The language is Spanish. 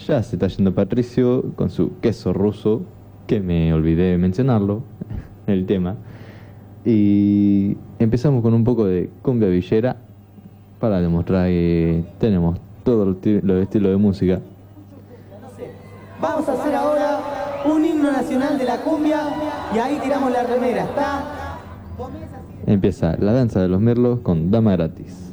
Ya se está yendo Patricio con su queso ruso, que me olvidé de mencionarlo, el tema. Y empezamos con un poco de cumbia villera para demostrar que tenemos todos los estilos de música. Vamos a hacer ahora un himno nacional de la cumbia y ahí tiramos la remera, ¿está? Empieza la danza de los merlos con Dama Gratis.